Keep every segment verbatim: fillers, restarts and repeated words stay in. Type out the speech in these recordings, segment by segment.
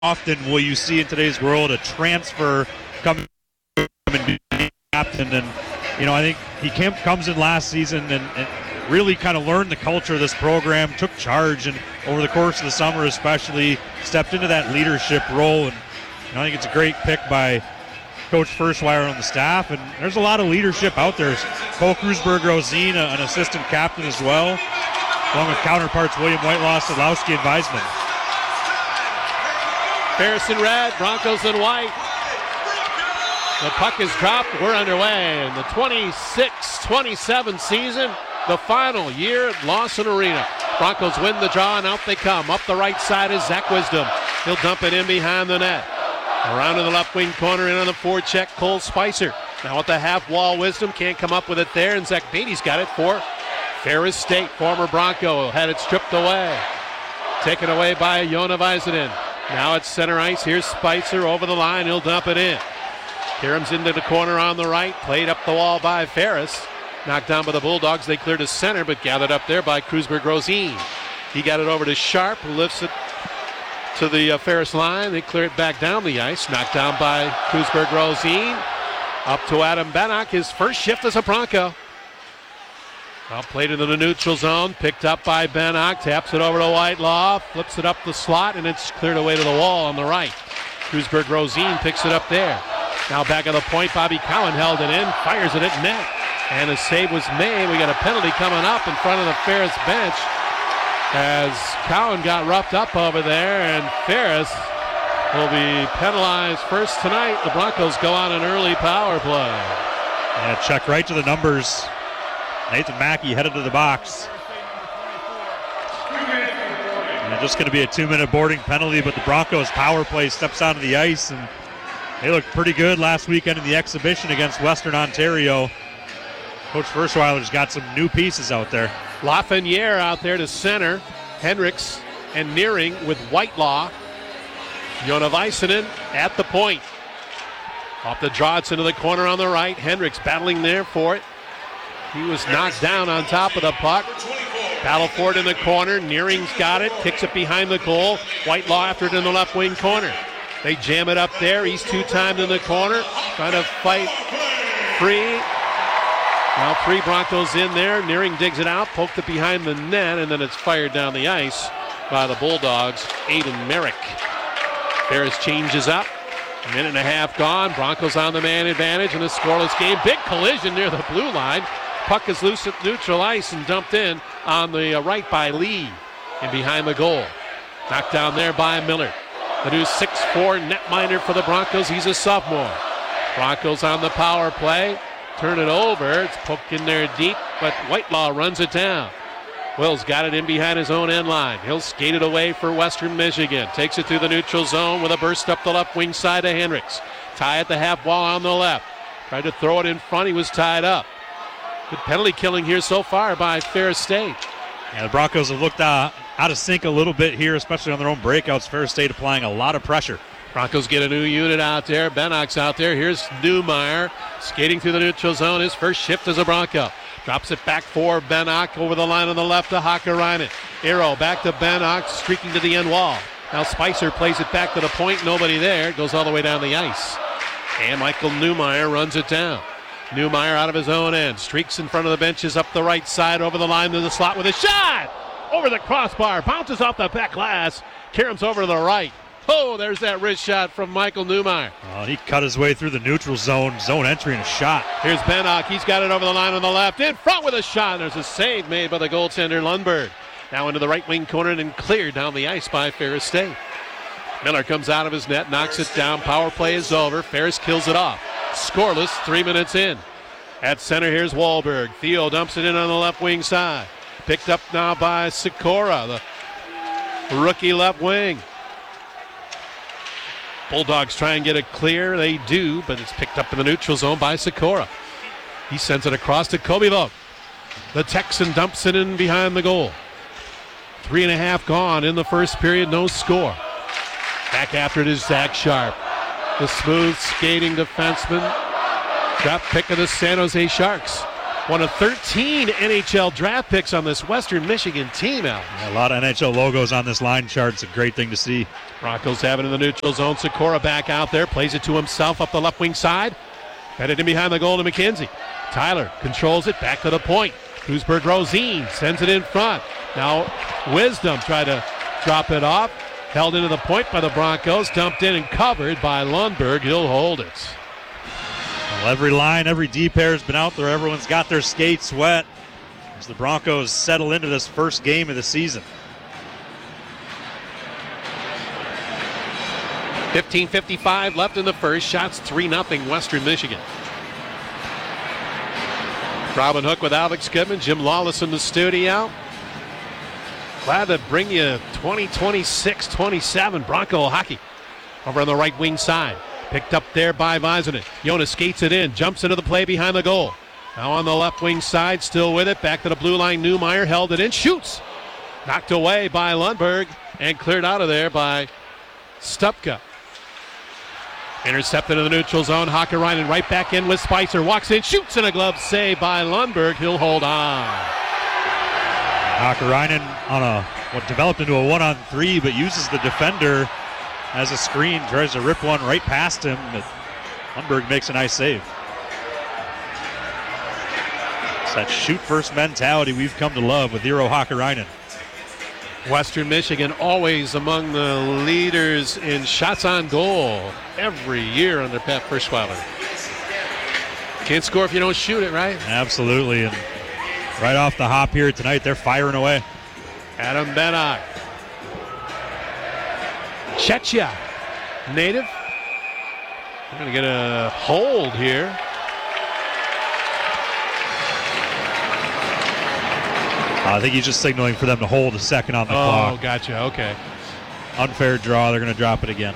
often will you see in today's world a transfer come and be captain? And, you know, I think he came, comes in last season and, and really kind of learned the culture of this program, took charge, and over the course of the summer especially stepped into that leadership role. And you know, I think it's a great pick by Coach Firstwire on the staff, and there's a lot of leadership out there. Cole Krusberg-Rosine, an assistant captain as well, along with counterparts William Whitelaw, Sadlowski, and Weisman. Ferris in red, Broncos in white. The puck is dropped. We're underway in the twenty-six twenty-seven season, the final year at Lawson Arena. Broncos win the draw, and out they come. Up the right side is Zach Wisdom. He'll dump it in behind the net. Around to the left wing corner, in on the forecheck, Cole Spicer. Now at the half wall, Wisdom can't come up with it there, and Zach Beatty's got it for Ferris State. Former Bronco had it stripped away. Taken away by Jona Väisänen. Now it's center ice. Here's Spicer over the line. He'll dump it in. Karam's into the corner on the right. Played up the wall by Ferris. Knocked down by the Bulldogs. They cleared to center, but gathered up there by Krusberg-Rosine. He got it over to Sharp, who lifts it to the uh, Ferris line. They clear it back down the ice. Knocked down by Krusberg-Rosine. Up to Adam Bannock. His first shift as a Bronco. Well, played into the neutral zone. Picked up by Bannock. Taps it over to Whitelaw. Flips it up the slot, and it's cleared away to the wall on the right. Krusberg-Rosine picks it up there. Now back at the point, Bobby Cowan held it in. Fires it at net. And a save was made. We got a penalty coming up in front of the Ferris bench as Cowan got roughed up over there, and Ferris will be penalized first tonight. The Broncos go on an early power play. Yeah, check right to the numbers. Nathan Mackey headed to the box. And just going to be a two-minute boarding penalty, but the Broncos power play steps onto the ice, and they looked pretty good last weekend in the exhibition against Western Ontario. Coach Firstweiler's got some new pieces out there. Lafreniere out there to center. Hendricks and Nearing with Whitelaw. Jona Väisänen at the point. Off the draw, it's into the corner on the right. Hendricks battling there for it. He was knocked down on top of the puck. Battle for it in the corner. Nearing's got it. Kicks it behind the goal. Whitelaw after it in the left wing corner. They jam it up there. He's two-timed in the corner. Trying to fight free. Now three Broncos in there. Nearing digs it out, poked it behind the net, and then it's fired down the ice by the Bulldogs, Aiden Merrick. Ferris changes up. A minute and a half gone. Broncos on the man advantage in a scoreless game. Big collision near the blue line. Puck is loose at neutral ice and dumped in on the right by Lee and behind the goal. Knocked down there by Miller. The new six foot four netminder for the Broncos. He's a sophomore. Broncos on the power play. Turn it over. It's poked in there deep, but Whitelaw runs it down. Wills got it in behind his own end line. He'll skate it away for Western Michigan. Takes it through the neutral zone with a burst up the left wing side to Hendricks. Tie at the half wall on the left. Tried to throw it in front. He was tied up. Good penalty killing here so far by Ferris State. Yeah, the Broncos have looked uh, out of sync a little bit here, especially on their own breakouts. Ferris State applying a lot of pressure. Broncos get a new unit out there. Bannock's out there. Here's Newmeyer skating through the neutral zone. His first shift as a Bronco. Drops it back for Bannock over the line on the left to Hakkarainen. Arrow back to Bannock, streaking to the end wall. Now Spicer plays it back to the point. Nobody there. It goes all the way down the ice. And Michael Newmeyer runs it down. Newmeyer out of his own end. Streaks in front of the benches up the right side over the line to the slot with a shot! Over the crossbar. Bounces off the back glass. Karam's over to the right. Oh, there's that wrist shot from Michael Newmeyer. Oh, he cut his way through the neutral zone, zone entry and a shot. Here's Bannock. He's got it over the line on the left. In front with a shot. There's a save made by the goaltender Lundberg. Now into the right wing corner and cleared down the ice by Ferris State. Miller comes out of his net, knocks it down. Power play is over. Ferris kills it off. Scoreless, three minutes in. At center, here's Wahlberg. Theo dumps it in on the left wing side. Picked up now by Sikora, the rookie left wing. Bulldogs try and get it clear. They do, but it's picked up in the neutral zone by Sikora. He sends it across to Kobylo. The Texan dumps it in behind the goal. Three and a half gone in the first period, no score. Back after it is Zach Sharp. The smooth skating defenseman. Draft pick of the San Jose Sharks. One of thirteen N H L draft picks on this Western Michigan team, Al. Yeah, a lot of N H L logos on this line chart. It's a great thing to see. Broncos have it in the neutral zone. Sikora back out there, plays it to himself up the left wing side. Headed in behind the goal to McKenzie. Tyler controls it back to the point. Kreuzberg Rosine sends it in front. Now Wisdom tried to drop it off. Held into the point by the Broncos. Dumped in and covered by Lundberg. He'll hold it. Well, every line, every D pair has been out there. Everyone's got their skates wet as the Broncos settle into this first game of the season. fifteen fifty-five left in the first. Shots three nothing Western Michigan. Robin Hook with Alex Goodman. Jim Lawless in the studio. Glad to bring you twenty twenty-six twenty-seven Bronco hockey. Over on the right wing side. Picked up there by Vizinen. Jonas skates it in. Jumps into the play behind the goal. Now on the left wing side. Still with it. Back to the blue line. Newmeyer held it in. Shoots. Knocked away by Lundberg. And cleared out of there by Stupka. Intercepted in the neutral zone. Hakkarainen right back in with Spicer. Walks in, shoots, and a glove save by Lundberg. He'll hold on. Hakkarainen on a what developed into a one-on-three, but uses the defender as a screen. Tries to rip one right past him, but Lundberg makes a nice save. It's that shoot-first mentality we've come to love with Eero Hakkarainen. Western Michigan always among the leaders in shots on goal every year under Pat Frischweiler. Can't score if you don't shoot it, right? Absolutely, and right off the hop here tonight, they're firing away. Adam Bennock. Chechia, native. We're going to get a hold here. Uh, I think he's just signaling for them to hold a second on the oh, clock. Oh, gotcha. Okay. Unfair draw. They're going to drop it again.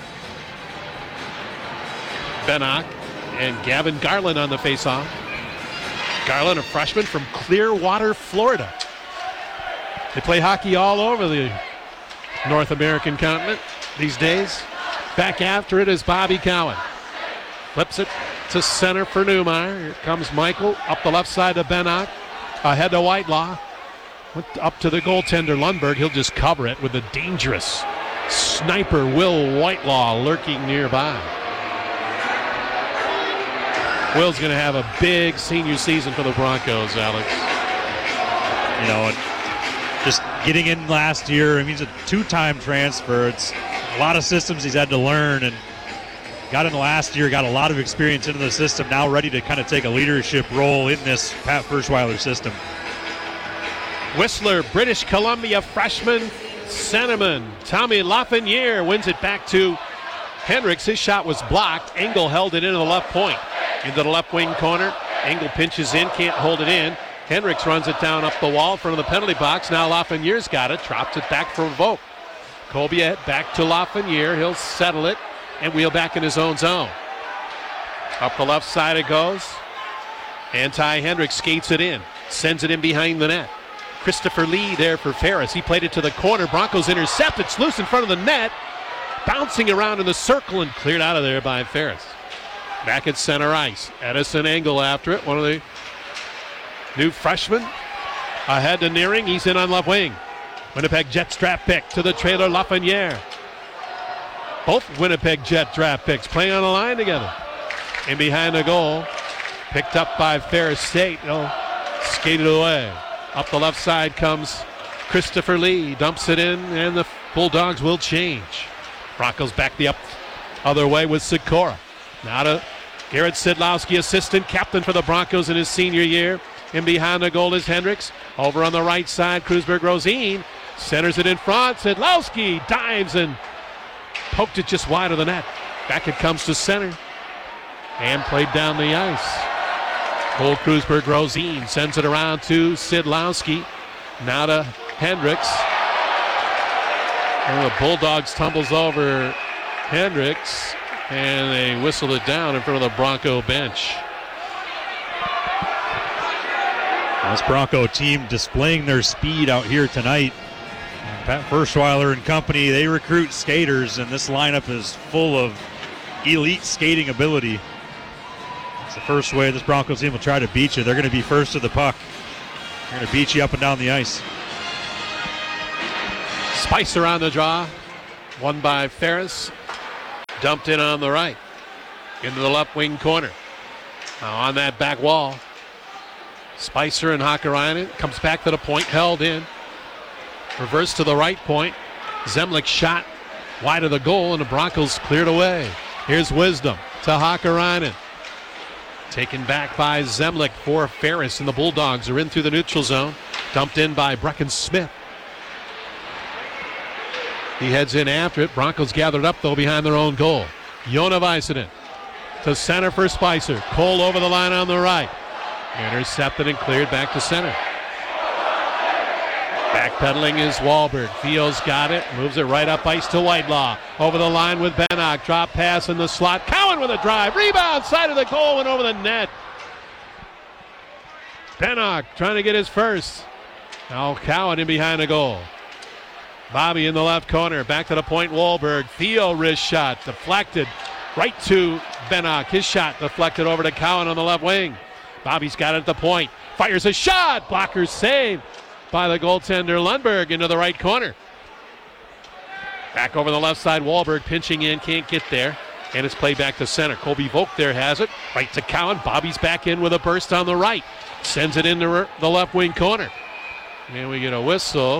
Bennock and Gavin Garland on the faceoff. Garland, a freshman from Clearwater, Florida. They play hockey all over the North American continent these days. Back after it is Bobby Cowan. Flips it to center for Newmeyer. Here comes Michael up the left side to Bennock. Ahead to Whitelaw. Up to the goaltender Lundberg. He'll just cover it with a dangerous sniper Will Whitelaw lurking nearby. Will's going to have a big senior season for the Broncos, Alex. You know, and just getting in last year, I mean, he's a two-time transfer. It's a lot of systems he's had to learn, and got in last year, got a lot of experience into the system, now ready to kind of take a leadership role in this Pat Frischweiler system. Whistler, British Columbia freshman centerman Tommy Lafreniere wins it back to Hendricks. His shot was blocked. Engel held it into the left point. Into the left wing corner. Engel pinches in, can't hold it in. Hendricks runs it down up the wall in front of the penalty box. Now Lafreniere's got it, drops it back for Vogt. Colbiet back to Lafreniere. He'll settle it and wheel back in his own zone. Up the left side it goes. Anti Hendricks skates it in. Sends it in behind the net. Christopher Lee there for Ferris. He played it to the corner. Broncos intercept. It's loose in front of the net. Bouncing around in the circle and cleared out of there by Ferris. Back at center ice. Edison Engel after it. One of the new freshmen. Ahead to Nearing. He's in on left wing. Winnipeg Jets draft pick to the trailer Lafreniere. Both Winnipeg Jet draft picks playing on the line together. And behind the goal. Picked up by Ferris State. They'll skate it away. Up the left side comes Christopher Lee. Dumps it in, and the Bulldogs will change. Broncos back the up other way with Sikora. Now to Garrett Sidlowski, assistant captain for the Broncos in his senior year. And behind the goal is Hendricks. Over on the right side, Kreuzberg Rosine centers it in front. Sidlowski dives and poked it just wide of the net. Back it comes to center. And played down the ice. Cole Kreuzberg Rosine sends it around to Sidlowski. Now to Hendricks. And the Bulldogs tumbles over Hendricks, and they whistle it down in front of the Bronco bench. This Bronco team displaying their speed out here tonight. Pat Frischweiler and company, they recruit skaters, and this lineup is full of elite skating ability. It's the first way this Broncos team will try to beat you. They're going to be first to the puck. They're going to beat you up and down the ice. Spicer on the draw. Won by Ferris. Dumped in on the right. Into the left wing corner. Now on that back wall. Spicer and Hakkarainen. Comes back to the point. Held in. Reverse to the right point. Zemlik shot wide of the goal, and the Broncos cleared away. Here's Wisdom to Hakkarainen. Taken back by Zemlik for Ferris, and the Bulldogs are in through the neutral zone. Dumped in by Brecken Smith. He heads in after it. Broncos gathered up, though, behind their own goal. Jona Väisänen to center for Spicer. Cole over the line on the right. Intercepted and cleared back to center. Backpedaling is Wahlberg. Theo's got it. Moves it right up ice to Whitelaw. Over the line with Bennock. Drop pass in the slot. Cowan with a drive. Rebound. Side of the goal and over the net. Bennock trying to get his first. Now Cowan in behind the goal. Bobby in the left corner. Back to the point. Wahlberg. Theo wrist shot. Deflected right to Bennock. His shot deflected over to Cowan on the left wing. Bobby's got it at the point. Fires a shot. Blocker saved by the goaltender Lundberg into the right corner. Back over the left side. Wahlberg pinching in. Can't get there. And it's played back to center. Colby Volk there has it. Right to Cowan. Bobby's back in with a burst on the right. Sends it into the left wing corner. And we get a whistle.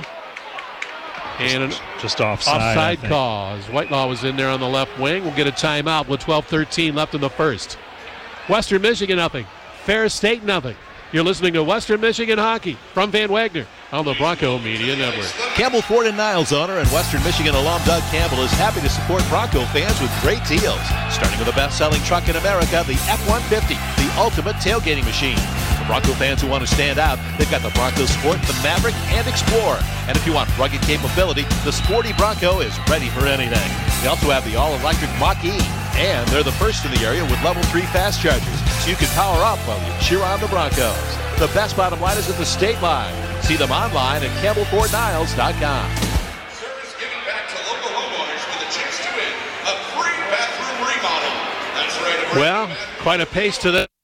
And an just offside, offside call. As Whitelaw was in there on the left wing. We'll get a timeout with twelve thirteen left in the first. Western Michigan nothing. Ferris State nothing. You're listening to Western Michigan Hockey from Van Wagner on the Bronco Media Network. Campbell Ford and Niles owner and Western Michigan alum Doug Campbell is happy to support Bronco fans with great deals. Starting with the best-selling truck in America, the F one fifty, the ultimate tailgating machine. For Bronco fans who want to stand out, they've got the Bronco Sport, the Maverick, and Explorer. And if you want rugged capability, the sporty Bronco is ready for anything. They also have the all-electric Mach-E. And they're the first in the area with level three fast chargers, so you can power up while you cheer on the Broncos. The best bottom line is at the state line. See them online at campbell ford niles dot com. Service giving back to local homeowners with a chance to win a free bathroom remodel. That's right. Well, quite a pace to the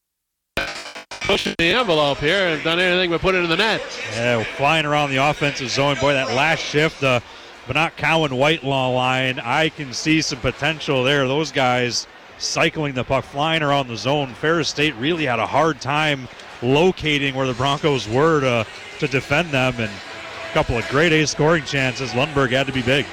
pushing the envelope here and done anything but put it in the net. Yeah, flying around the offensive zone. Boy, that last shift, the but not Cowan Whitelaw line, I can see some potential there. Those guys cycling the puck, flying around the zone. Ferris State really had a hard time locating where the Broncos were to, to defend them, and a couple of great A scoring chances. Lundberg had to be big.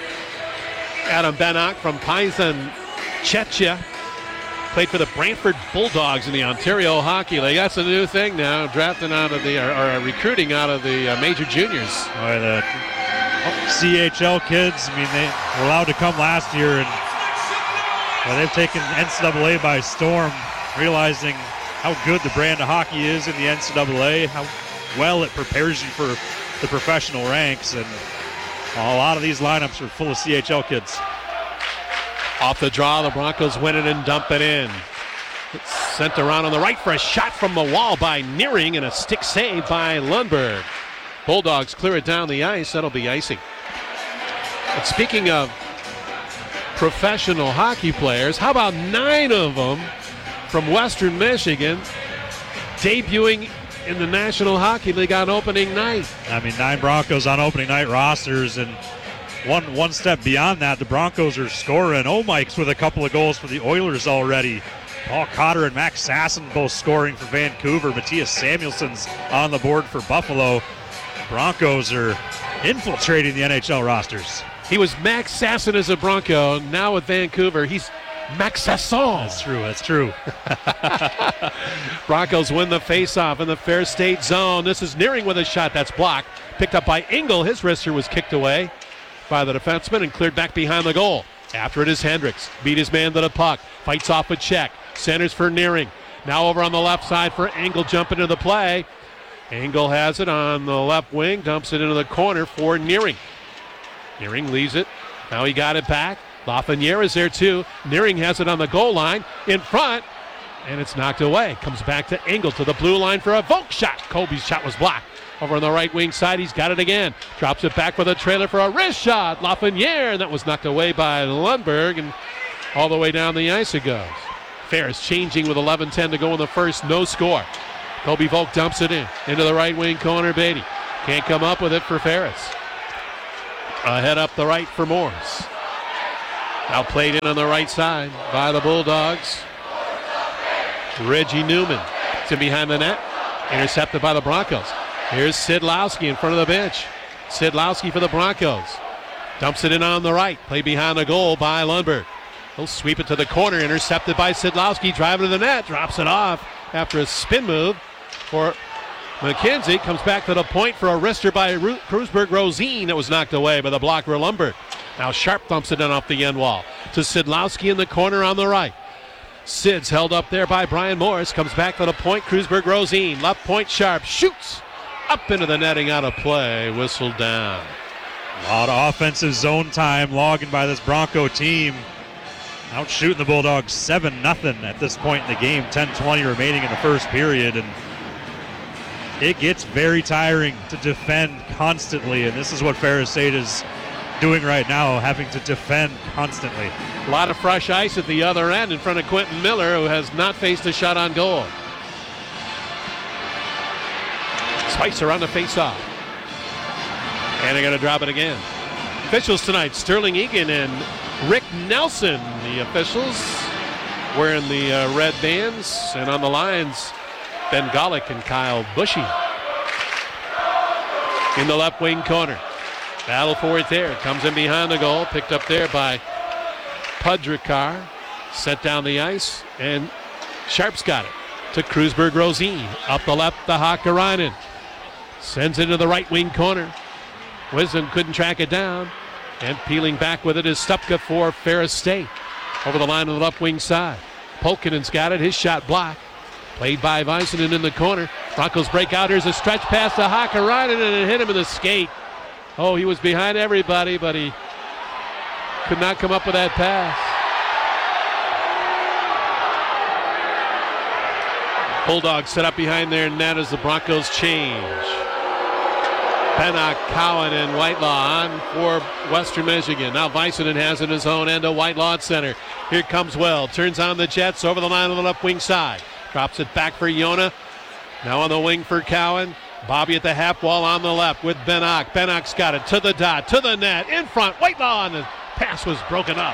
Adam Bennock from Paisan Czechia played for the Brantford Bulldogs in the Ontario Hockey League. That's a new thing now, drafting out of the, or, or recruiting out of the uh, major juniors. Boy, the C H L kids, I mean, they were allowed to come last year, and well, they've taken N C double A by storm, realizing how good the brand of hockey is in the N C double A, how well it prepares you for the professional ranks, and a lot of these lineups are full of C H L kids. Off the draw, the Broncos win it and dump it in. It's sent around on the right for a shot from the wall by Nearing, and a stick save by Lundberg. Bulldogs clear it down the ice. That'll be icing. But speaking of professional hockey players, how about nine of them from Western Michigan debuting in the National Hockey League on opening night? I mean, nine Broncos on opening night rosters, and one one step beyond that, the Broncos are scoring. O'Mike's with a couple of goals for the Oilers already. Paul Cotter and Max Sasson both scoring for Vancouver. Matthias Samuelson's on the board for Buffalo. Broncos are infiltrating the N H L rosters. He was Max Sasson as a Bronco. Now with Vancouver, he's Max Sasson. That's true, that's true. Broncos win the faceoff in the Ferris State zone. This is Nearing with a shot that's blocked. Picked up by Engel. His wrister was kicked away by the defenseman and cleared back behind the goal. After it is Hendricks. Beat his man to the puck. Fights off a check. Centers for Nearing. Now over on the left side for Engel jumping into the play. Engel has it on the left wing. Dumps it into the corner for Nearing. Nearing leaves it. Now he got it back. Lafreniere is there too. Nearing has it on the goal line in front. And it's knocked away. Comes back to Engel to the blue line for a Volk shot. Colby's shot was blocked. Over on the right wing side, he's got it again. Drops it back with a trailer for a wrist shot. Lafreniere, and that was knocked away by Lundberg, and all the way down the ice it goes. Ferris changing with eleven ten to go in the first. No score. Kobe Volk dumps it in. Into the right wing corner. Beatty can't come up with it for Ferris. Ahead up the right for Morris. Now played in on the right side by the Bulldogs. Reggie Newman to behind the net. Intercepted by the Broncos. Here's Sidlowski in front of the bench. Sidlowski for the Broncos. Dumps it in on the right. Play behind the goal by Lundberg. He'll sweep it to the corner. Intercepted by Sidlowski. Driving to the net. Drops it off after a spin move for McKenzie. Comes back to the point for a wrister by Ru- Krusberg-Rosine. That was knocked away by the blocker Lundberg. Now Sharp dumps it in off the end wall to Sidlowski in the corner on the right. Sid's held up there by Brian Morris. Comes back to the point. Krusberg-Rosine. Left point Sharp. Shoots. Up into the netting, out of play. Whistled down. A lot of offensive zone time logging by this Bronco team. Out shooting the Bulldogs seven nothing at this point in the game. ten twenty remaining in the first period. And it gets very tiring to defend constantly. And this is what Ferris State is doing right now, having to defend constantly. A lot of fresh ice at the other end in front of Quentin Miller, who has not faced a shot on goal. Spicer on the face-off. And they're going to drop it again. Officials tonight, Sterling Egan and Rick Nelson. The officials wearing the uh, red bands. And on the lines, Ben Golick and Kyle Bushy. In the left wing corner. Battle for it there. Comes in behind the goal. Picked up there by Pudrikar. Set down the ice. And Sharp's got it to Krusberg-Rosine. Up the left to Hakkarainen. Sends it to the right wing corner. Wisdom couldn't track it down. And peeling back with it is Stupka for Ferris State. Over the line on the left wing side. Polkinen's got it. His shot blocked. Played by Väisänen in the corner. Broncos break out. Here's a stretch pass to Hakkarainen, and it hit him in the skate. Oh, he was behind everybody, but he could not come up with that pass. Bulldogs set up behind their net as the Broncos change. Pennock, Cowan, and Whitelaw on for Western Michigan. Now Väisänen has it in his own end of Whitelaw at center. Here comes Well. Turns on the Jets over the line on the left wing side. Drops it back for Yona. Now on the wing for Cowan. Bobby at the half wall on the left with Pennock. Pennock's got it to the dot, to the net, in front. Whitelaw, and the pass was broken up.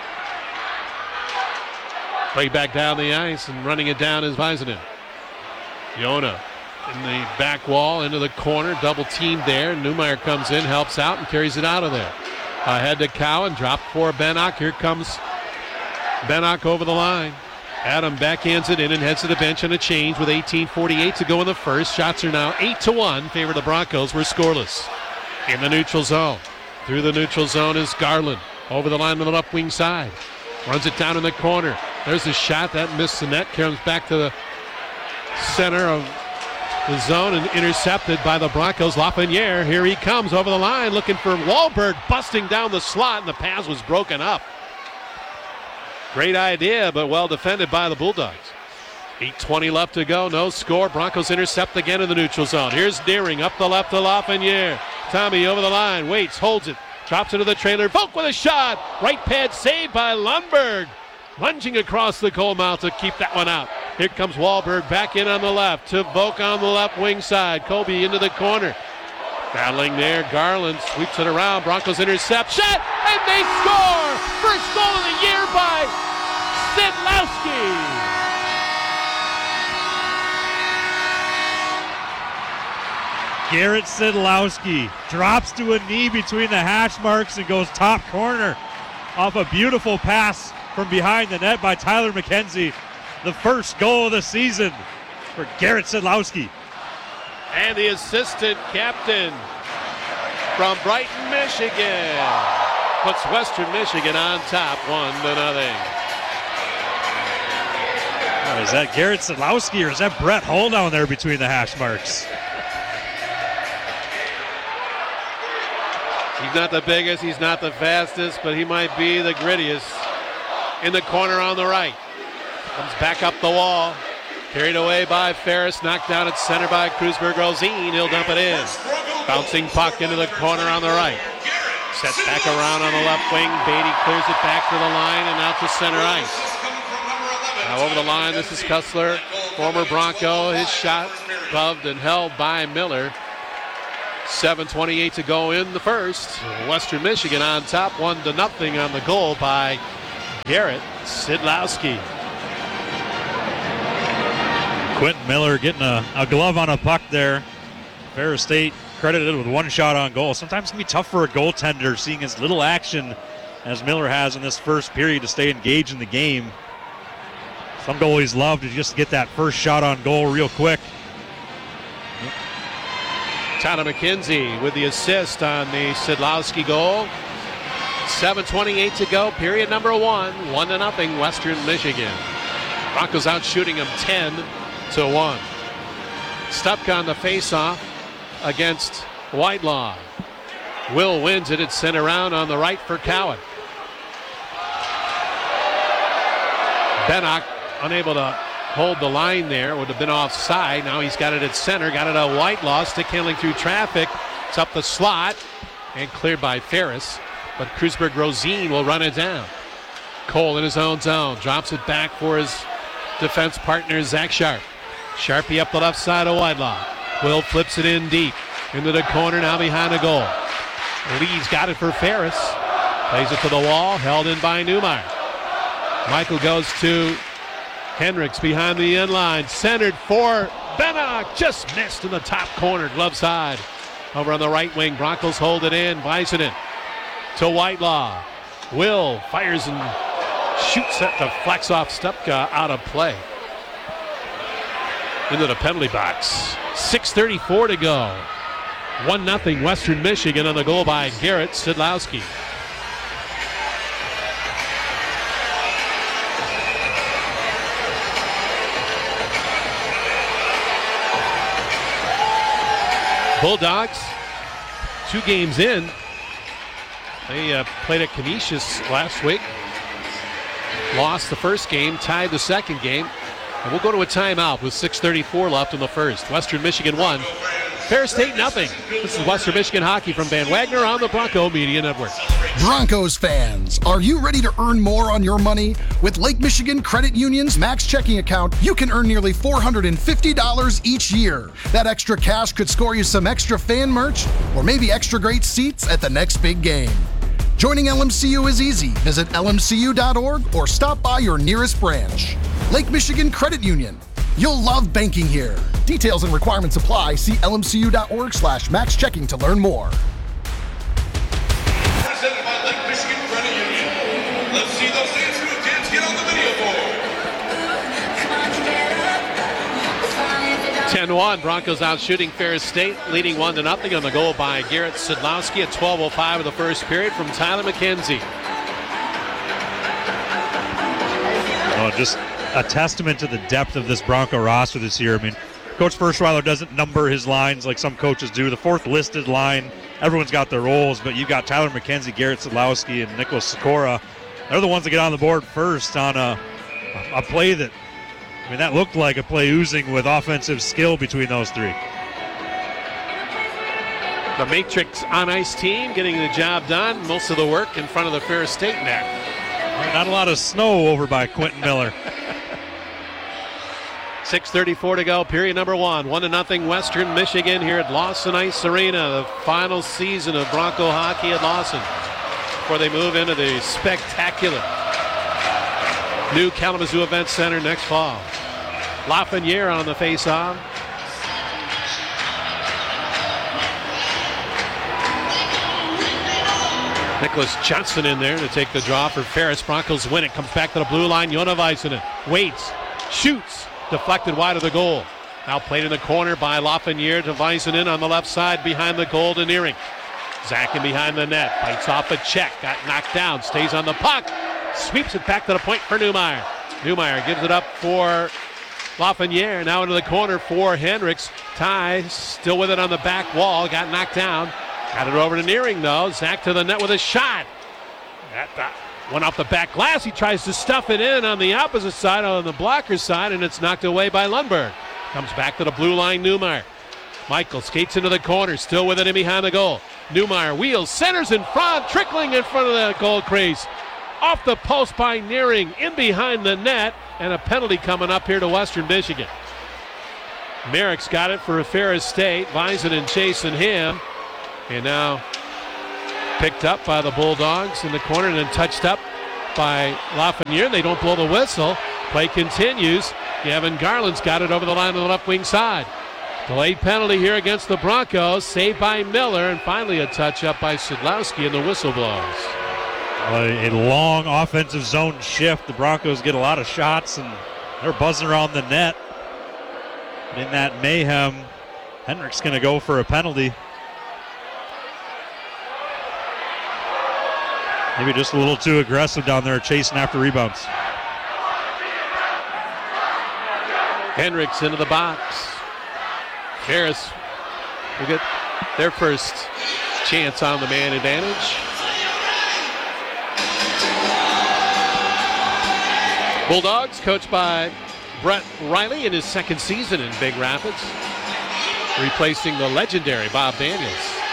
Play back down the ice, and running it down is Väisänen. Yona in the back wall into the corner, double teamed there. Newmeyer comes in, helps out, and carries it out of there. Ahead to Cowan, dropped for Pennock. Here comes Pennock over the line. Adam backhands it in and heads to the bench on a change with eighteen forty-eight to go in the first. Shots are now eight to one. Favor the Broncos. We're scoreless. In the neutral zone. Through the neutral zone is Garland. Over the line on the left wing side. Runs it down in the corner. There's a shot that missed the net. Comes back to the center of the zone and intercepted by the Broncos. Lafreniere, here he comes over the line looking for Wahlberg, busting down the slot, and the pass was broken up. Great idea, but well defended by the Bulldogs. eight twenty left to go, no score. Broncos intercept again in the neutral zone. Here's Deering up the left to Lafreniere. Tommy over the line, waits, holds it, drops into the trailer. Volk with a shot. Right pad saved by Lundberg. Lunging across the goal mouth to keep that one out. Here comes Wahlberg back in on the left to Volk on the left wing side. Kobe into the corner. Battling there, Garland sweeps it around. Broncos intercept, shot, and they score! First goal of the year by Sidlowski. Garrett Sidlowski drops to a knee between the hash marks and goes top corner off a beautiful pass from behind the net by Tyler McKenzie. The first goal of the season for Garrett Sidlowski. And the assistant captain from Brighton, Michigan, puts Western Michigan on top, one to nothing. Oh, is that Garrett Sidlowski or is that Brett Hull down there between the hash marks? He's not the biggest, he's not the fastest, but he might be the grittiest. In the corner on the right. Comes back up the wall. Carried away by Ferris. Knocked down at center by Krusberg-Rosine. He'll dump it in. Bouncing puck into the corner on the right. Sets back around on the left wing. Beatty clears it back to the line and out to center ice. Now over the line, this is Kussler, former Bronco. His shot gloved and held by Miller. seven twenty-eight to go in the first. Western Michigan on top, one to nothing on the goal by Garrett Sidlowski. Quentin Miller getting a, a glove on a puck there. Ferris State credited with one shot on goal. Sometimes it can be tough for a goaltender seeing as little action as Miller has in this first period to stay engaged in the game. Some goalies love to just get that first shot on goal real quick. Tyler McKenzie with the assist on the Sidlowski goal. seven twenty-eight to go, period number one. One to nothing, Western Michigan. Broncos out shooting them ten to one. Stupka on the face-off against Whitelaw. Will wins it. It's sent around on the right for Cowan. Bennock unable to hold the line there. Would have been offside. Now he's got it at center. Got it at Whitelaw. Stick handling through traffic. It's up the slot and cleared by Ferris. But Kreuzberg-Rosine will run it down. Cole in his own zone. Drops it back for his defense partner, Zach Sharp. Sharpie up the left side of Whitelaw. Will flips it in deep. Into the corner, now behind the goal. Lee's got it for Ferris. Plays it to the wall. Held in by Newmeyer. Michael goes to Hendricks behind the end line. Centered for Bennock. Just missed in the top corner. Glove side. Over on the right wing. Broncos hold it in. Bison to Whitelaw. Will fires and shoots it. Deflects off Stupka out of play. Into the penalty box. six thirty-four to go. one nothing Western Michigan on the goal by Garrett Sidlowski. Bulldogs, two games in. They uh, played at Canisius last week. Lost the first game, tied the second game. And we'll go to a timeout with six thirty-four left in the first. Western Michigan one, Ferris State nothing. This is Western Michigan hockey from Van Wagner on the Bronco Media Network. Broncos fans, are you ready to earn more on your money? With Lake Michigan Credit Union's Max Checking Account, you can earn nearly four hundred fifty dollars each year. That extra cash could score you some extra fan merch or maybe extra great seats at the next big game. Joining L M C U is easy. Visit L M C U dot org or stop by your nearest branch. Lake Michigan Credit Union. You'll love banking here. Details and requirements apply. See L M C U dot org slash max checking to learn more. Presented by Lake Michigan Credit Union. Let's see those hands who dance get on the video board. ten one, Broncos out shooting Ferris State, leading one to nothing on the goal by Garrett Sidlowski at twelve oh five of the first period from Tyler McKenzie. Oh, just a testament to the depth of this Bronco roster this year. I mean, Coach Ferschweiler doesn't number his lines like some coaches do. The fourth listed line, everyone's got their roles, but you've got Tyler McKenzie, Garrett Sidlowski, and Nicholas Sikora. They're the ones that get on the board first on a, a play that, I mean, that looked like a play oozing with offensive skill between those three. The Matrix on-ice team getting the job done. Most of the work in front of the Ferris State net. Not a lot of snow over by Quentin Miller. six thirty-four to go, period number one. One to nothing Western Michigan here at Lawson Ice Arena. The final season of Bronco hockey at Lawson before they move into the spectacular new Kalamazoo Event Center next fall. Lafreniere on the face-off. Nicholas Johnson in there to take the draw for Ferris. Broncos win it. Comes back to the blue line. Jona Väisänen waits, shoots, deflected wide of the goal. Now played in the corner by Lafreniere to Väisänen on the left side behind the goal to Nearing. Zach in behind the net. Bites off a check. Got knocked down. Stays on the puck. Sweeps it back to the point for Newmeyer. Newmeyer gives it up for Lafreniere. Now into the corner for Hendricks. Ty still with it on the back wall. Got knocked down. Got it over to Nearing, though. Zach to the net with a shot. That, that went off the back glass. He tries to stuff it in on the opposite side, on the blocker side, and it's knocked away by Lundberg. Comes back to the blue line, Newmeyer. Michael skates into the corner, still with it in behind the goal. Newmeyer wheels, centers in front, trickling in front of the goal crease. Off the post by Nearing, in behind the net, and a penalty coming up here to Western Michigan. Merrick's got it for Ferris State. Visinen chasing him. And now picked up by the Bulldogs in the corner and then touched up by Lafreniere. They don't blow the whistle. Play continues. Gavin Garland's got it over the line on the left wing side. Delayed penalty here against the Broncos. Saved by Miller. And finally a touch up by Sidlowski, and the whistle blows. A, a long offensive zone shift. The Broncos get a lot of shots, and they're buzzing around the net. In that mayhem, Hendrick's going to go for a penalty. Maybe just a little too aggressive down there chasing after rebounds. Hendricks into the box. Ferris will get their first chance on the man advantage. Bulldogs coached by Brett Riley in his second season in Big Rapids, replacing the legendary Bob Daniels.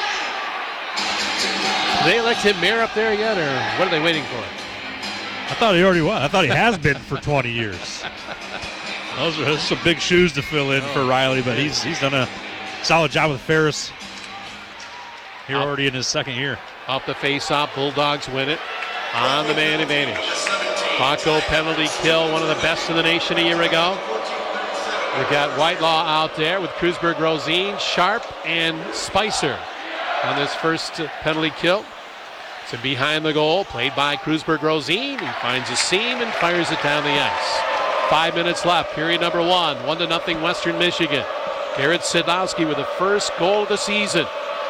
Did they elect him mayor up there yet, or what are they waiting for? I thought he already was. I thought he has been for twenty years. Those are those some big shoes to fill in for Riley, but he's he's done a solid job with Ferris here already in his second year. Off the face-off, Bulldogs win it on the man advantage. Bronco penalty kill, one of the best in the nation a year ago. We've got Whitelaw out there with Kreuzberg, Rosine, Sharp, and Spicer on this first penalty kill. It's a behind the goal, played by Kreuzberg, Rosine. He finds a seam and fires it down the ice. Five minutes left, period number one. One to nothing Western Michigan. Garrett Sidlowski with the first goal of the season.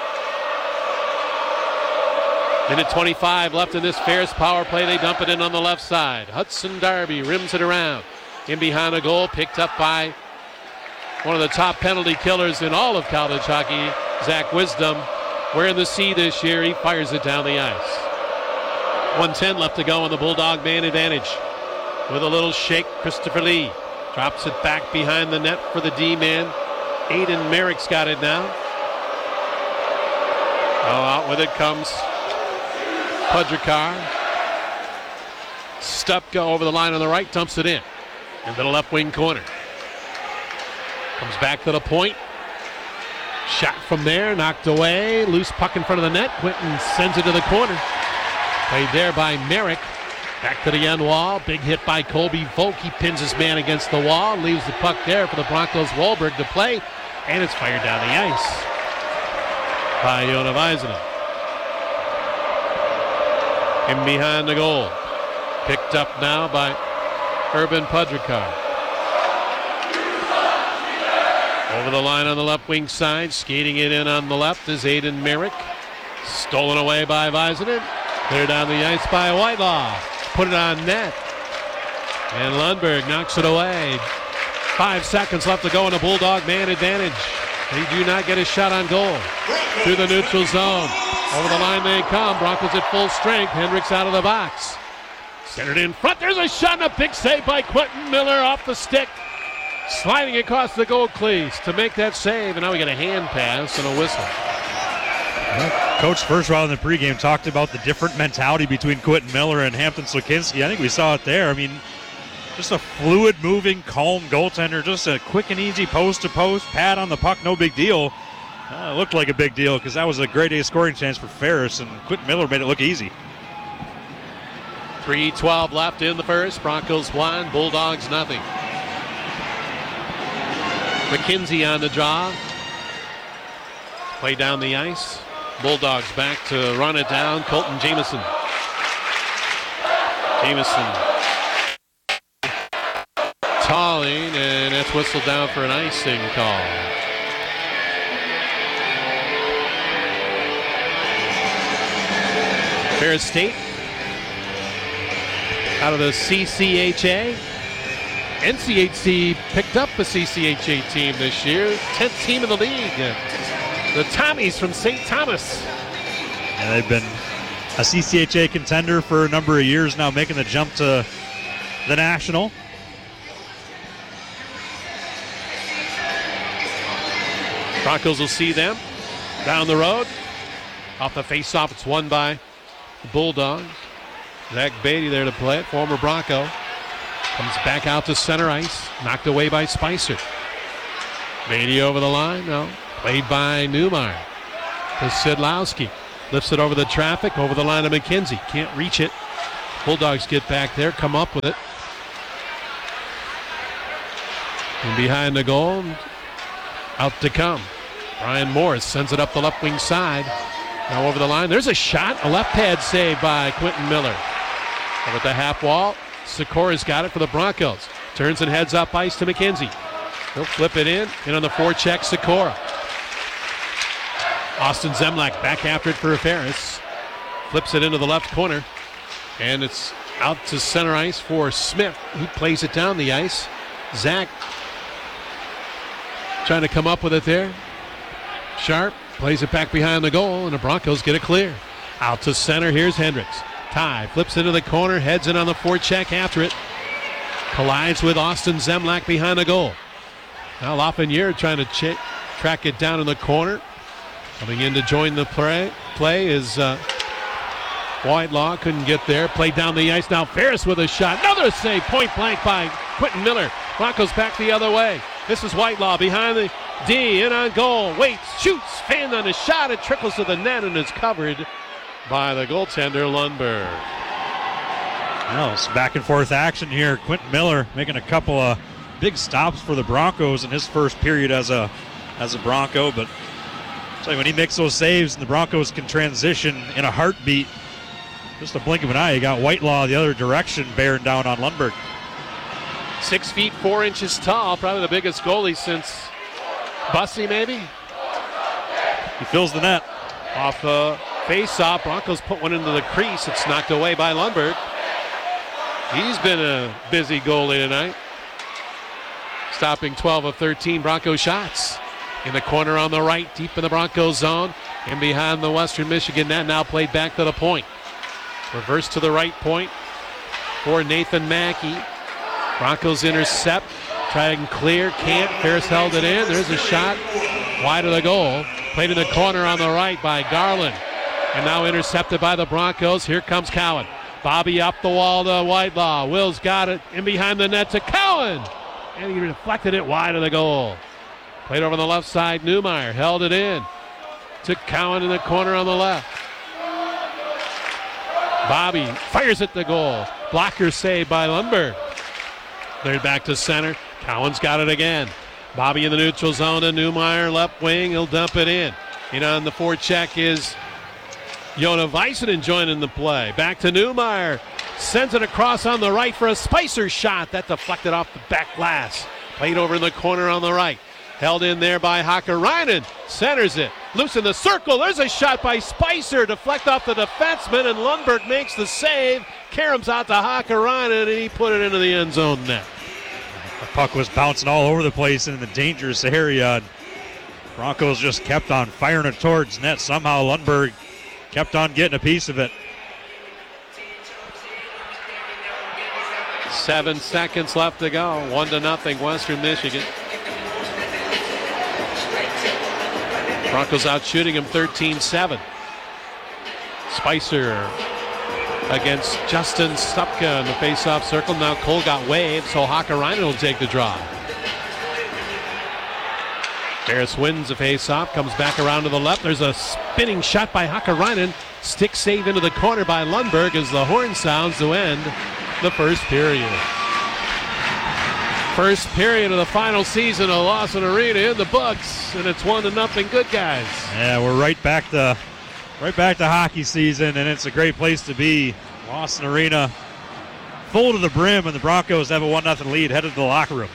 Minute twenty-five left in this Ferris power play. They dump it in on the left side. Hudson Darby rims it around. In behind the goal, picked up by one of the top penalty killers in all of college hockey, Zach Wisdom. Wearing the C this year, he fires it down the ice. one ten left to go on the Bulldog man advantage. With a little shake, Christopher Lee drops it back behind the net for the D-man. Aiden Merrick's got it now. Oh, out with it comes Pudrikar. Stupka over the line on the right, dumps it in. Into the left wing corner. Comes back to the point. Shot from there, knocked away. Loose puck in front of the net. Quinton sends it to the corner. Played there by Merrick. Back to the end wall. Big hit by Colby Volk. He pins his man against the wall. Leaves the puck there for the Broncos Wahlberg to play. And it's fired down the ice by Yona Visinen. In behind the goal. Picked up now by Urban Pudrikar. Over the line on the left wing side. Skating it in on the left is Aiden Merrick. Stolen away by Visinen. Cleared down the ice by Whitelaw. Put it on net. And Lundberg knocks it away. Five seconds left to go in a Bulldog man advantage. They do not get a shot on goal. Through the neutral zone. Over the line they come. Broncos at full strength. Hendricks out of the box. Centered in front. There's a shot and a big save by Quentin Miller off the stick. Sliding across the goal cleats to make that save. And now we get a hand pass and a whistle. Coach first round in the pregame talked about the different mentality between Quentin Miller and Hampton Slukinski. I think we saw it there. I mean, just a fluid, moving, calm goaltender. Just a quick and easy post-to-post, pad on the puck, no big deal. Uh, it looked like a big deal because that was a great A scoring chance for Ferris, and Quentin Miller made it look easy. three twelve left in the first. Broncos one, Bulldogs nothing. McKenzie on the draw. Play down the ice. Bulldogs back to run it down. Colton Jameson. Jameson. Talling, and that's whistled down for an icing call. Ferris State out of the C C H A. N C H C picked up a C C H A team this year. tenth team in the league. The Tommies from Saint Thomas. And they've been a C C H A contender for a number of years now, making the jump to the National. Broncos will see them down the road. Off the face-off, it's won by the Bulldogs. Zach Beatty there to play it, former Bronco. Comes back out to center ice, knocked away by Spicer. Beatty over the line, no. Played by Newmeyer to Sidlowski. Lifts it over the traffic, over the line of McKenzie. Can't reach it. Bulldogs get back there, come up with it. And behind the goal, out to come. Brian Morris sends it up the left wing side. Now over the line. There's a shot, a left pad save by Quentin Miller. Over at the half wall, Sikora's got it for the Broncos. Turns and heads up ice to McKenzie. He'll flip it in. In on the forecheck, Sikora. Austin Zemlak back after it for Ferris. Flips it into the left corner. And it's out to center ice for Smith. He plays it down the ice. Zach trying to come up with it there. Sharp plays it back behind the goal, and the Broncos get it clear. Out to center, here's Hendricks. Ty flips into the corner, heads in on the forecheck after it. Collides with Austin Zemlak behind the goal. Now Lafreniere trying to ch- track it down in the corner. Coming in to join the play, play is uh, Whitelaw. Couldn't get there. Played down the ice. Now Ferris with a shot. Another save, point blank by Quentin Miller. Broncos back the other way. This is Whitelaw behind the D, in on goal. Waits, shoots, fanned on a shot. It trickles to the net and is covered by the goaltender, Lundberg. Well, it's back and forth action here. Quentin Miller making a couple of big stops for the Broncos in his first period as a as a Bronco, but so when he makes those saves and the Broncos can transition in a heartbeat, just a blink of an eye, you got Whitelaw the other direction bearing down on Lundberg. Six feet, four inches tall, probably the biggest goalie since Bussey, maybe? He fills the net. Off the face-off, Broncos put one into the crease. It's knocked away by Lundberg. He's been a busy goalie tonight. Stopping twelve of thirteen Bronco shots. In the corner on the right, deep in the Broncos zone. And behind the Western Michigan net, now played back to the point. Reverse to the right point for Nathan Mackey. Broncos intercept. Try and clear. Can't. Ferris held it in. There's a shot wide of the goal. Played in the corner on the right by Garland. And now intercepted by the Broncos. Here comes Cowan. Bobby up the wall to Whitelaw. Will's got it in behind the net to Cowan. And he deflected it wide of the goal. Played over on the left side. Newmeyer held it in to Cowan in the corner on the left. Bobby fires at the goal. Blocker saved by Lundberg. They're back to center. Cowan's got it again. Bobby in the neutral zone to Newmeyer, left wing. He'll dump it in. In on the forecheck is Jona Väisänen joining the play. Back to Newmeyer. Sends it across on the right for a Spicer shot. That deflected off the back glass. Played over in the corner on the right. Held in there by Hakkarainen. Centers it. Loose in the circle. There's a shot by Spicer. Deflect off the defenseman, and Lundberg makes the save. Karams out to Hakkarainen, and he put it into the end zone net. The puck was bouncing all over the place in the dangerous area. Broncos just kept on firing it towards net. Somehow Lundberg kept on getting a piece of it. Seven seconds left to go. One to nothing, Western Michigan. Broncos out shooting him thirteen seven. Spicer against Justin Stupka in the face-off circle. Now Cole got waved, so Hakkarainen will take the draw. Ferris wins the face-off, comes back around to the left. There's a spinning shot by Hakkarainen. Stick save into the corner by Lundberg as the horn sounds to end the first period. First period of the final season of Lawson Arena in the books, and it's one to nothing. Good guys. Yeah, we're right back to right back to hockey season, and it's a great place to be. Lawson Arena full to the brim, and the Broncos have a one nothing lead headed to the locker room.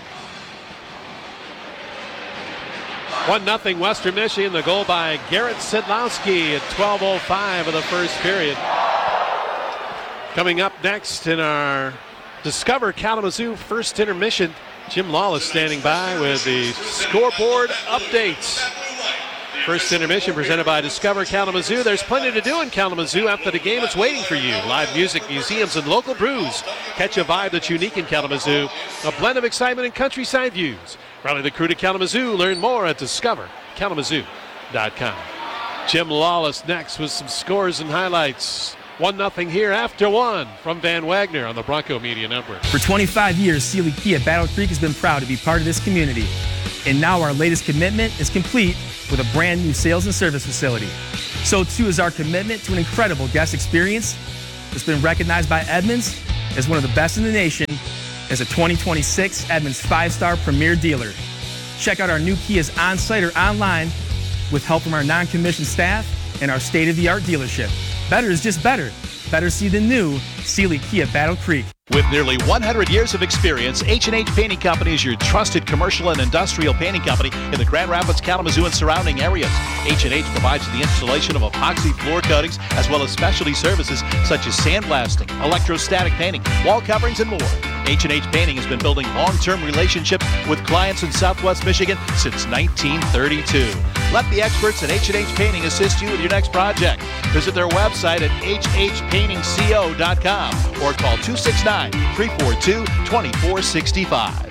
one nothing Western Michigan. The goal by Garrett Sidlowski at twelve oh five of the first period. Coming up next in our Discover Kalamazoo first intermission, Jim Lawless standing by with the scoreboard updates. First intermission presented by Discover Kalamazoo. There's plenty to do in Kalamazoo. After the game, it's waiting for you. Live music, museums, and local brews. Catch a vibe that's unique in Kalamazoo. A blend of excitement and countryside views. Rally the crew to Kalamazoo. Learn more at discover kalamazoo dot com. Jim Lawless next with some scores and highlights one nothing here after one from Van Wagner on the Bronco Media Network. For twenty-five years, Sealy Kia Battle Creek has been proud to be part of this community. And now our latest commitment is complete with a brand new sales and service facility. So too is our commitment to an incredible guest experience that's been recognized by Edmunds as one of the best in the nation as a twenty twenty-six Edmunds five-star premier dealer. Check out our new Kias on-site or online with help from our non-commissioned staff and our state-of-the-art dealership. Better is just better. Better see the new Sealy Kia Battle Creek. With nearly one hundred years of experience, H and H Painting Company is your trusted commercial and industrial painting company in the Grand Rapids, Kalamazoo, and surrounding areas. H and H provides the installation of epoxy floor coatings as well as specialty services such as sandblasting, electrostatic painting, wall coverings, and more. H and H Painting has been building long-term relationships with clients in Southwest Michigan since nineteen thirty-two. Let the experts at H and H Painting assist you with your next project. Visit their website at h h painting co dot com or call two six nine, three four two, two four six five.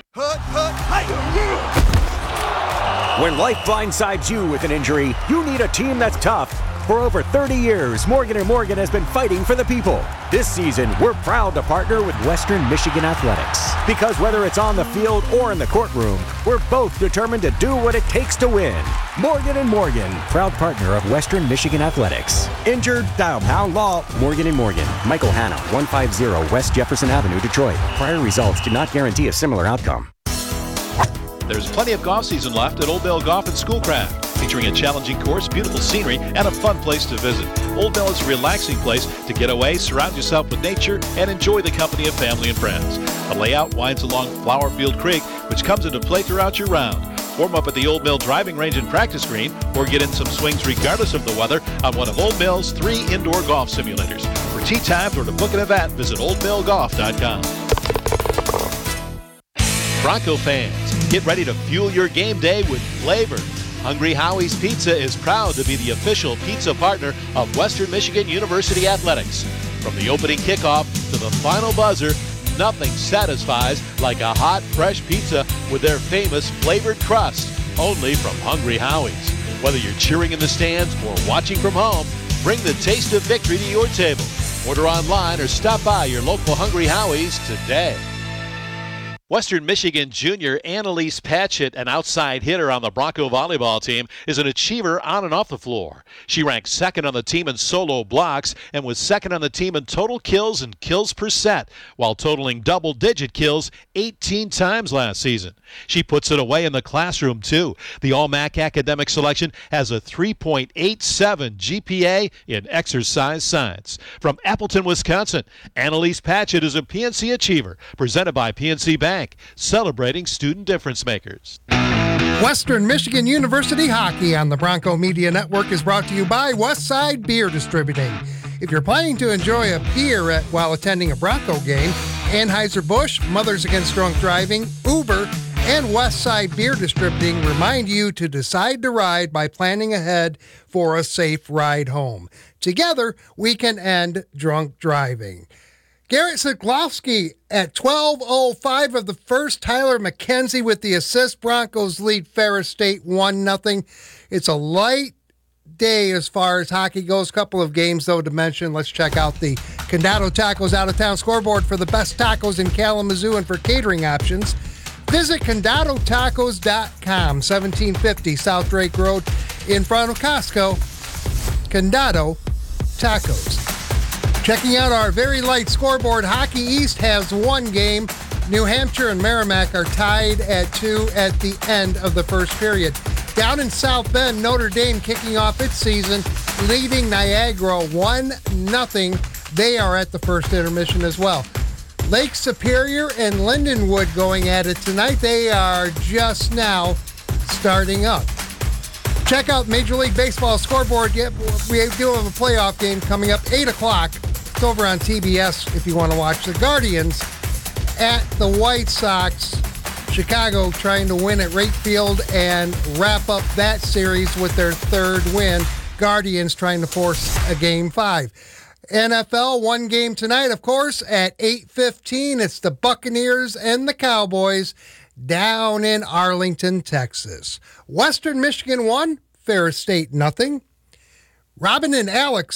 When life blindsides you with an injury, you need a team that's tough. For over thirty years, Morgan and Morgan has been fighting for the people. This season, we're proud to partner with Western Michigan Athletics. Because whether it's on the field or in the courtroom, we're both determined to do what it takes to win. Morgan and Morgan, proud partner of Western Michigan Athletics. Injured? Dial Pound Law. Morgan and Morgan. Michael Hanna, one fifty West Jefferson Avenue, Detroit. Prior results do not guarantee a similar outcome. There's plenty of golf season left at Old Bell Golf and Schoolcraft, featuring a challenging course, beautiful scenery, and a fun place to visit. Old Bell is a relaxing place to get away, surround yourself with nature, and enjoy the company of family and friends. The layout winds along Flowerfield Creek, which comes into play throughout your round. Warm up at the Old Mill driving range and practice green, or get in some swings regardless of the weather on one of Old Mill's three indoor golf simulators. For tee times or to book an event, visit old mill golf dot com. Bronco fans, get ready to fuel your game day with flavor. Hungry Howie's Pizza is proud to be the official pizza partner of Western Michigan University Athletics. From the opening kickoff to the final buzzer, nothing satisfies like a hot, fresh pizza with their famous flavored crust, only from Hungry Howie's. Whether you're cheering in the stands or watching from home, bring the taste of victory to your table. Order online or stop by your local Hungry Howie's today. Western Michigan junior Annalise Patchett, an outside hitter on the Bronco volleyball team, is an achiever on and off the floor. She ranked second on the team in solo blocks and was second on the team in total kills and kills per set, while totaling double-digit kills eighteen times last season. She puts it away in the classroom, too. The All M A C academic selection has a three point eight seven G P A in exercise science. From Appleton, Wisconsin, Annalise Patchett is a P N C achiever, presented by P N C Bank, celebrating student difference makers. Western Michigan University Hockey on the Bronco Media Network is brought to you by Westside Beer Distributing. If you're planning to enjoy a beer at, while attending a Bronco game, Anheuser-Busch, Mothers Against Drunk Driving, Uber, and Westside Beer Distributing remind you to decide to ride by planning ahead for a safe ride home. Together, we can end drunk driving. Garrett Siklowski at twelve oh five of the first. Tyler McKenzie with the assist. Broncos lead Ferris State one nothing. It's a light day as far as hockey goes. Couple of games, though, to mention. Let's check out the Condado Tacos out-of-town scoreboard for the best tacos in Kalamazoo and for catering options. Visit condado tacos dot com, seventeen fifty South Drake Road in front of Costco. Condado Tacos. Checking out our very light scoreboard, Hockey East has one game. New Hampshire and Merrimack are tied at two at the end of the first period. Down in South Bend, Notre Dame kicking off its season, leading Niagara one nothing. They are at the first intermission as well. Lake Superior and Lindenwood going at it tonight. They are just now starting up. Check out Major League Baseball scoreboard. We do have a playoff game coming up, eight o'clock. It's over on T B S if you want to watch. The Guardians at the White Sox. Chicago trying to win at Wright Field and wrap up that series with their third win. Guardians trying to force a game five. N F L, one game tonight, of course, at eight fifteen. It's the Buccaneers and the Cowboys down in Arlington, Texas. Western Michigan one, Ferris State nothing. Robin and Alex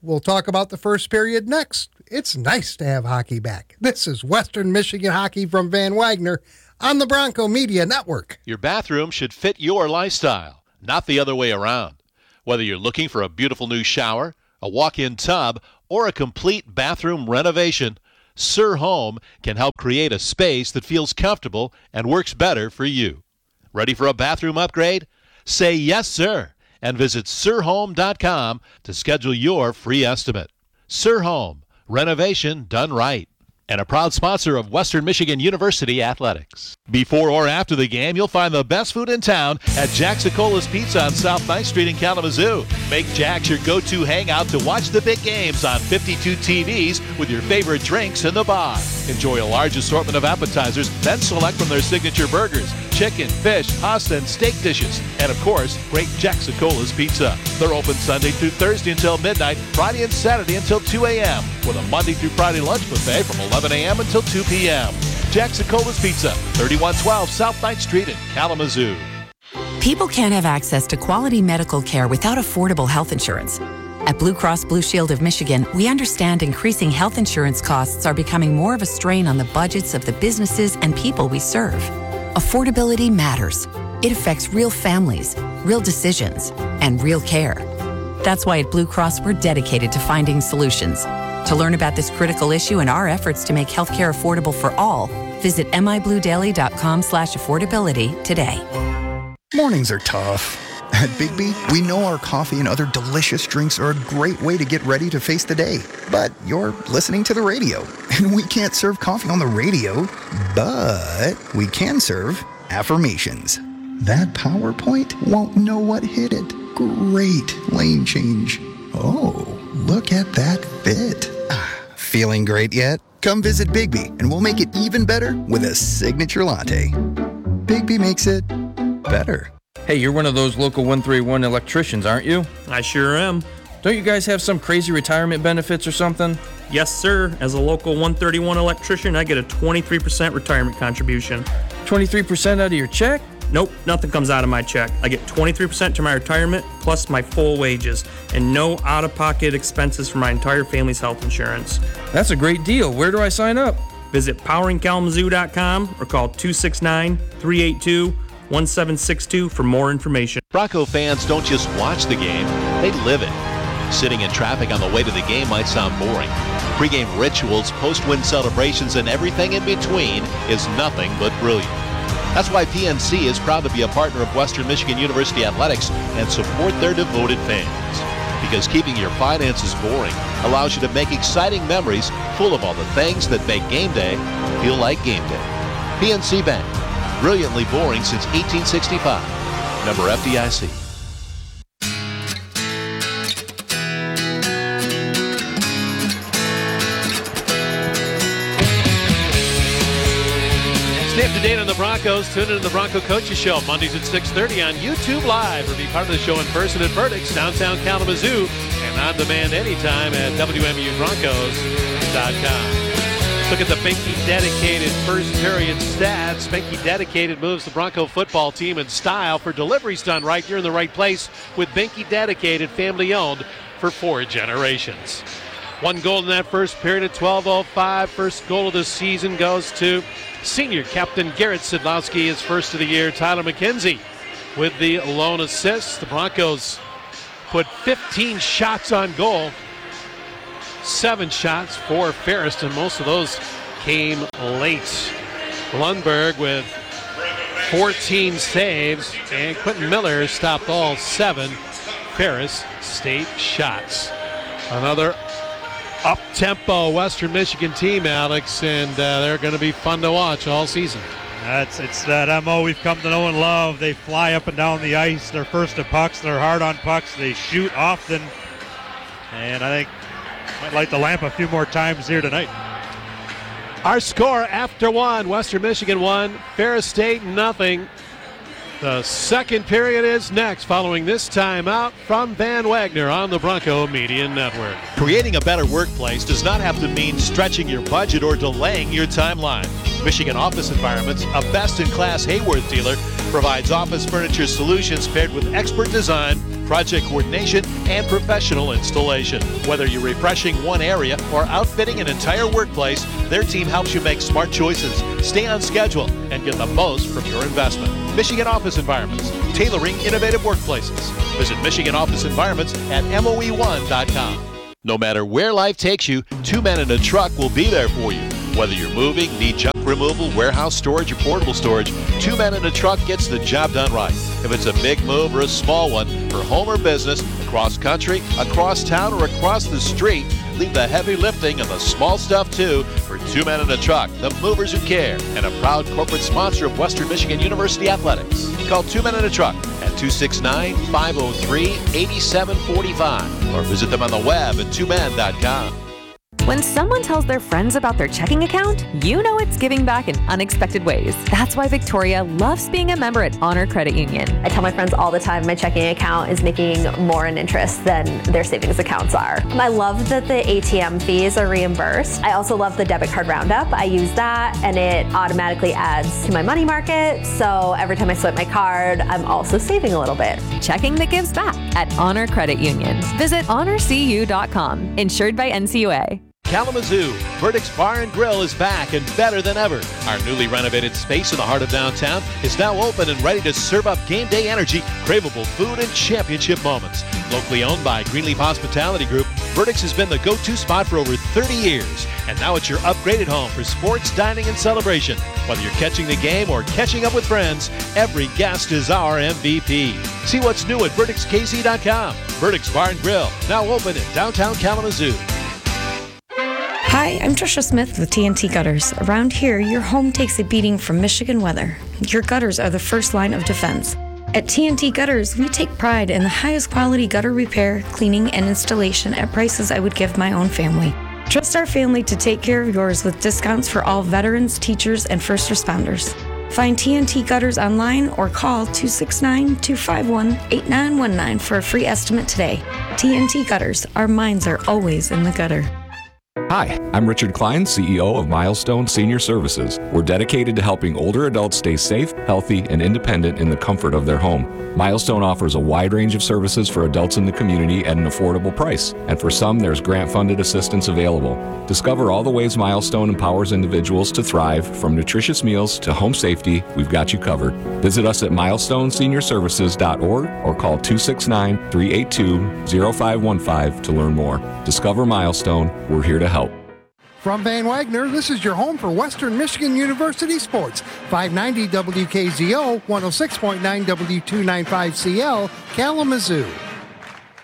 We'll talk about the first period next. It's nice to have hockey back. This is Western Michigan Hockey from Van Wagner on the Bronco Media Network. Your bathroom should fit your lifestyle, not the other way around. Whether you're looking for a beautiful new shower, a walk-in tub, or a complete bathroom renovation, Sir Home can help create a space that feels comfortable and works better for you. Ready for a bathroom upgrade? Say yes, sir, and visit sir home dot com to schedule your free estimate. Sir Home, renovation done right. And a proud sponsor of Western Michigan University Athletics. Before or after the game, you'll find the best food in town at Jack's Cola's Pizza on South ninth Street in Kalamazoo. Make Jack's your go-to hangout to watch the big games on fifty-two T Vs with your favorite drinks in the bar. Enjoy a large assortment of appetizers, then select from their signature burgers, chicken, fish, pasta, and steak dishes. And of course, great Jack's Cola's Pizza. They're open Sunday through Thursday until midnight, Friday and Saturday until two a.m. with a Monday through Friday lunch buffet from eleven a.m. until two p.m. Jack's Cola's Pizza, thirty-one twelve South ninth Street in Kalamazoo. People can't have access to quality medical care without affordable health insurance. At Blue Cross Blue Shield of Michigan, we understand increasing health insurance costs are becoming more of a strain on the budgets of the businesses and people we serve. Affordability matters. It affects real families, real decisions, and real care. That's why at Blue Cross, we're dedicated to finding solutions. To learn about this critical issue and our efforts to make healthcare affordable for all, visit m i blue daily dot com slash affordability today. Mornings are tough. At Bigby, we know our coffee and other delicious drinks are a great way to get ready to face the day. But you're listening to the radio, and we can't serve coffee on the radio, but we can serve affirmations. That PowerPoint won't know what hit it. Great lane change. Oh, look at that fit. Feeling great yet? Come visit Bigby, and we'll make it even better with a signature latte. Bigby makes it better. Hey, you're one of those local one thirty-one electricians, aren't you? I sure am. Don't you guys have some crazy retirement benefits or something? Yes, sir. As a local one thirty-one electrician, I get a twenty-three percent retirement contribution. twenty-three percent out of your check? Nope, nothing comes out of my check. I get twenty-three percent to my retirement, plus my full wages, and no out-of-pocket expenses for my entire family's health insurance. That's a great deal. Where do I sign up? Visit powering kalamazoo dot com or call two six nine, three eight two, one seven six two for more information. Bronco fans don't just watch the game, they live it. Sitting in traffic on the way to the game might sound boring. Pre-game rituals, post-win celebrations, and everything in between is nothing but brilliant. That's why P N C is proud to be a partner of Western Michigan University Athletics and support their devoted fans. Because keeping your finances boring allows you to make exciting memories full of all the things that make game day feel like game day. P N C Bank, brilliantly boring since eighteen sixty-five. Member F D I C. Stay up to date on the Broncos. Tune in to the Bronco Coaches Show Mondays at six thirty on YouTube Live, or be part of the show in person at Verdicts, downtown Kalamazoo, and on demand anytime at W M U Broncos dot com. Look at the Binky Dedicated first period stats. Binky Dedicated moves the Bronco football team in style for deliveries done right. You're in the right place with Binky Dedicated, family owned for four generations. One goal in that first period at twelve oh five. First goal of the season goes to senior captain Garrett Sidlowski, his first of the year. Tyler McKenzie with the lone assist. The Broncos put fifteen shots on goal. Seven shots for Ferris, and most of those came late. Lundberg with fourteen saves, and Quentin Miller stopped all seven Ferris State shots. Another up-tempo Western Michigan team, Alex, and uh, they're going to be fun to watch all season. That's it's that M O we've come to know and love. They fly up and down the ice. They're first to pucks. They're hard on pucks. They shoot often, and I think might light the lamp a few more times here tonight. Our score after one: Western Michigan one, Ferris State nothing. The second period is next, following this timeout from Van Wagner on the Bronco Media Network. Creating a better workplace does not have to mean stretching your budget or delaying your timeline. Michigan Office Environments, a best-in-class Hayworth dealer, provides office furniture solutions paired with expert design project coordination, and professional installation. Whether you're refreshing one area or outfitting an entire workplace, their team helps you make smart choices, stay on schedule, and get the most from your investment. Michigan Office Environments, tailoring innovative workplaces. Visit Michigan Office Environments at M O E one dot com. No matter where life takes you, Two Men in a Truck will be there for you. Whether you're moving, need junk removal, warehouse storage, or portable storage, Two Men in a Truck gets the job done right. If it's a big move or a small one, for home or business, across country, across town, or across the street, leave the heavy lifting and the small stuff too for Two Men in a Truck, the movers who care, and a proud corporate sponsor of Western Michigan University Athletics. Call Two Men in a Truck at two six nine, five oh three, eight seven four five or visit them on the web at two men dot com. When someone tells their friends about their checking account, you know it's giving back in unexpected ways. That's why Victoria loves being a member at Honor Credit Union. I tell my friends all the time my checking account is making more in interest than their savings accounts are. I love that the A T M fees are reimbursed. I also love the debit card roundup. I use that and it automatically adds to my money market. So every time I swipe my card, I'm also saving a little bit. Checking that gives back at Honor Credit Union. Visit honor c u dot com. Insured by N C U A. Kalamazoo, Verdict's Bar and Grill is back and better than ever. Our newly renovated space in the heart of downtown is now open and ready to serve up game day energy, craveable food, and championship moments. Locally owned by Greenleaf Hospitality Group, Verdict's has been the go-to spot for over thirty years. And now it's your upgraded home for sports, dining, and celebration. Whether you're catching the game or catching up with friends, every guest is our M V P. See what's new at verdicts k z dot com. Verdict's Bar and Grill, now open in downtown Kalamazoo. Hi, I'm Trisha Smith with T N T Gutters. Around here, your home takes a beating from Michigan weather. Your gutters are the first line of defense. At T N T Gutters, we take pride in the highest quality gutter repair, cleaning, and installation at prices I would give my own family. Trust our family to take care of yours with discounts for all veterans, teachers, and first responders. Find T N T Gutters online or call two six nine, two five one, eight nine one nine for a free estimate today. T N T Gutters, our minds are always in the gutter. Hi, I'm Richard Klein, C E O of Milestone Senior Services. We're dedicated to helping older adults stay safe, healthy, and independent in the comfort of their home. Milestone offers a wide range of services for adults in the community at an affordable price, and for some, there's grant-funded assistance available. Discover all the ways Milestone empowers individuals to thrive, from nutritious meals to home safety. We've got you covered. Visit us at milestone senior services dot org or call two six nine, three eight two, zero five one five to learn more. Discover Milestone. We're here to help. From Van Wagner, this is your home for Western Michigan University sports. five ninety W K Z O, one oh six point nine W two ninety-five C L, Kalamazoo.